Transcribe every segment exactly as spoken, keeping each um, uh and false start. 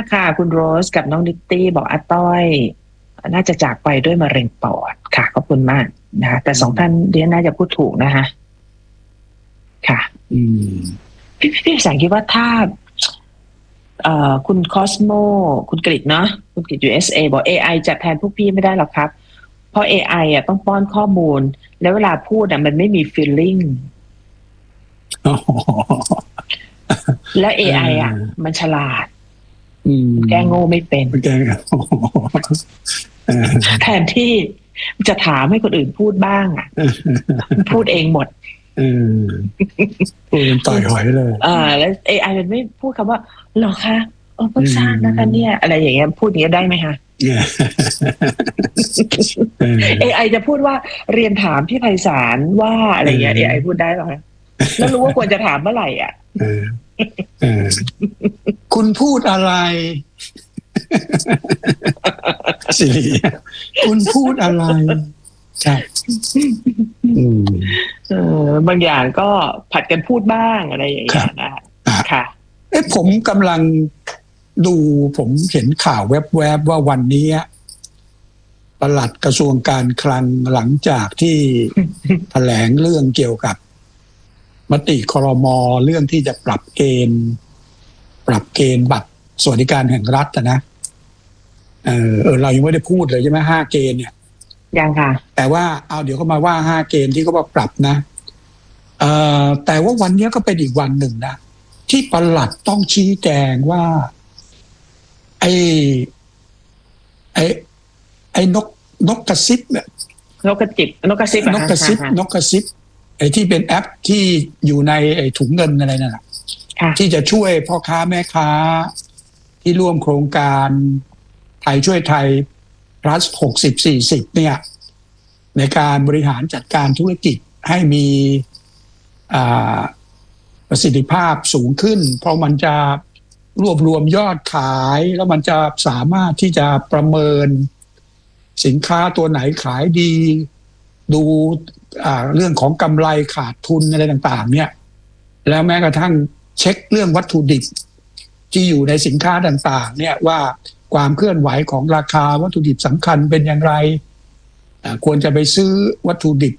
ค่ะคุณโรสกับน้องนิตตี้บอกอาต้อยน่าจะจากไปด้วยมะเร็งปอดค่ะขอบคุณมากนะคะแต่สองท่านเรียนน่าจะพูดถูกนะคะค่ะอืมพี่พี่แสงคิดว่าถ้าเอ่อคุณคอสโมคุณกฤษเนาะคุณกฤษ ยู เอส เอ บอก เอ ไอ จัดแทนพวกพี่ไม่ได้หรอกครับเพราะ เอ ไอ อ่ะต้องป้อนข้อมูลแล้วเวลาพูดอ่ะมันไม่มี feeling แล้ว เอ ไอ อ่ะมันฉลาดแก้โง่ไม่เป็นแก้แทนที่จะถามให้คนอื่นพูดบ้างอ่ะพูดเองหมดเออพูดเป็นต่อยหอยเลยอ่าแล้ว เอ ไอ มันไม่พูดคำว่าหรอคะเออเพิ่งทราบนะคะเนี่ยอะไรอย่างเงี้ยพูดอย่างนี้ได้ไหมคะ เอ ไอ จะพูดว่าเรียนถามพี่ไพศาลว่าอะไรเงี้ย เอ ไอ พูดได้หรอคะแล้วรู้ว่าควรจะถามเมื่อไหร่อ่ะคุณพูดอะไรสิริคุณพูดอะไรใช่เออบางอย่างก็ผัดกันพูดบ้างอะไรอย่างเงี้ยนะค่ะเอ๊ะผมกำลังดูผมเห็นข่าวแวบๆว่าวันนี้ปลัดกระทรวงการคลังหลังจากที่แถลงเรื่องเกี่ยวกับมติครม.เรื่องที่จะปรับเกณฑ์ปรับเกณฑ์บัตรสวัสดิการแห่งรัฐนะเออเออเรายังไม่ได้พูดเลยใช่ไหมห้าเกณฑ์เนี่ยยังค่ะแต่ว่าเอาเดี๋ยวก็มาว่าห้าเกณฑ์ที่เขาว่าปรับนะเอ่อแต่ว่าวันนี้ก็เป็นอีกวันหนึ่งนะที่ปลัดต้องชี้แจงว่าไอ้ไอ้ไอ้นกนกกระซิบเนี่ยนกกระจิบนกกระซิบนกกระซิบนกกระซิบไอ้ที่เป็นแอปที่อยู่ในไอ้ถุงเงินอะไรนั่นแหละที่จะช่วยพ่อค้าแม่ค้าที่ร่วมโครงการไทยช่วยไทย plus หกสิบ สี่สิบเนี่ยในการบริหารจัดการธุรกิจให้มีประสิทธิภาพสูงขึ้นเพราะมันจะรวบรวมยอดขายแล้วมันจะสามารถที่จะประเมินสินค้าตัวไหนขายดีดูเรื่องของกำไรขาดทุนอะไรต่างๆเนี่ยแล้วแม้กระทั่งเช็คเรื่องวัตถุดิบที่อยู่ในสินค้าต่างๆเนี่ยว่าความเคลื่อนไหวของราคาวัตถุดิบสำคัญเป็นอย่างไรควรจะไปซื้อวัตถุดิบ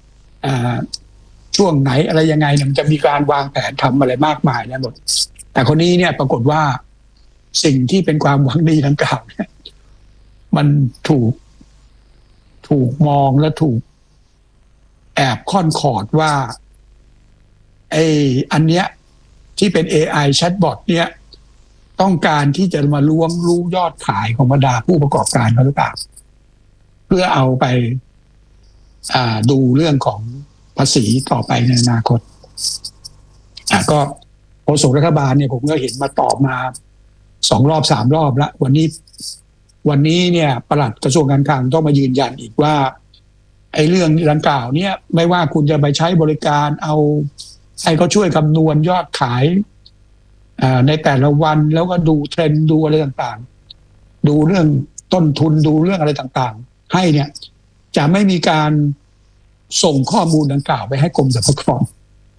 ช่วงไหนอะไรยังไงมันจะมีการวางแผนทำอะไรมากมายนะหมดแต่คนนี้เนี่ยปรากฏว่าสิ่งที่เป็นความหวังดีดังกล่าวเนี่ยมันถูกถูกมองและถูกแอบค่อนขอดว่าไอ้อันเนี้ยที่เป็น เอ ไอ แชทบอทเนี่ยต้องการที่จะมาล้วงรู้ยอดขายของบรรดาผู้ประกอบการเขาหรือเปล่าเพื่อเอาไปดูเรื่องของภาษีต่อไปในอนาคตก็โฆษกรัฐบาลเนี่ยผมก็เห็นมาตอบมาสองรอบสามรอบแล้ววันนี้วันนี้เนี่ยปลัดกระทรวงการคลังต้องมายืนยันอีกว่าไอ้เรื่องดังกล่าวเนี่ยไม่ว่าคุณจะไปใช้บริการเอาให้เขาช่วยคำนวณยอดขายในแต่ละวันแล้วก็ดูเทรนด์ดูอะไรต่างๆดูเรื่องต้นทุนดูเรื่องอะไรต่างๆให้เนี่ยจะไม่มีการส่งข้อมูลดังกล่าวไปให้กรมสรรพากร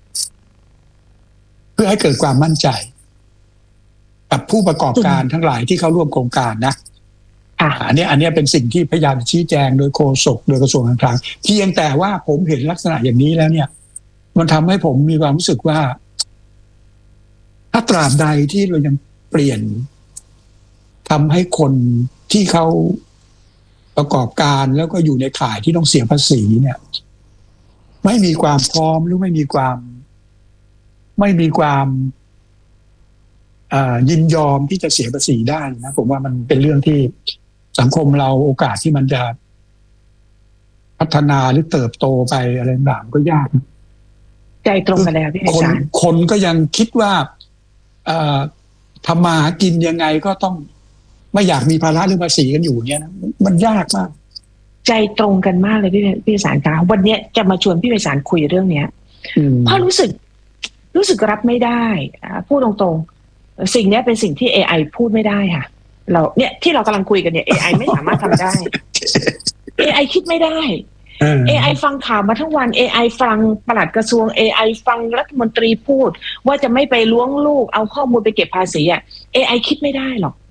เพื่อให้เกิดความมั่นใจกับผู้ประกอบการทั้งหลายที่เข้าร่วมโครงการนะอันนี้อันนี้เป็นสิ่งที่พยายามชี้แจงโดยโฆษกโดยกระทรวงการคลังเพียงแต่ว่าผมเห็นลักษณะอย่างนี้แล้วเนี่ยมันทำให้ผมมีความรู้สึกว่าถ้าตราบใดที่เรายังเปลี่ยนทำให้คนที่เขาประกอบการแล้วก็อยู่ในข่ายที่ต้องเสียภาษีเนี่ยไม่มีความพร้อมหรือไม่มีความไม่มีความยินยอมที่จะเสียภาษีได้นะผมว่ามันเป็นเรื่องที่สังคมเราโอกาสที่มันจะพัฒนาหรือเติบโตไปอะไรต่างก็ยากใจตรงกันเลยพี่อาจารย์คนก็ยังคิดว่าทำมาหากินยังไงก็ต้องไม่อยากมีภาระเรื่องภาษีกันอยู่เนี่ยนะมันยากมากใจตรงกันมากเลยพี่พี่สารคะวันนี้จะมาชวนพี่ไพศาลคุยเรื่องเนี้ยเพราะรู้สึกรู้สึกรับไม่ได้พูดตรงๆสิ่งนี้เป็นสิ่งที่ เอ ไอ พูดไม่ได้ค่ะเราเนี่ยที่เรากำลังคุยกันเนี่ย เอ ไอ ไม่สามารถทำได้ เอ ไอ คิดไม่ได้ เอ ไอ ฟังข่าวมาทั้งวัน เอ ไอ ฟังปลัดกระทรวง เอ ไอ ฟังรัฐมนตรีพูดว่าจะไม่ไปล้วงลูกเอาข้อมูลไปเก็บภาษีอ่ะ เอ ไอ คิดไม่ได้หรอก